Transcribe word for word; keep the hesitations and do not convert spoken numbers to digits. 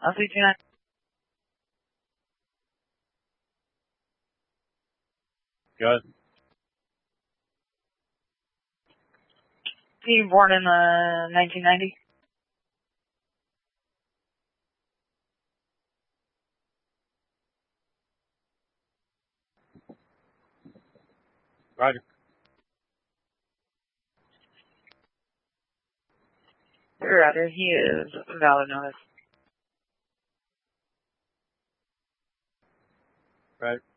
I'll see you tonight. Good. You were born in uh, nineteen ninety? Roger. Roger, he is valid notice. Right.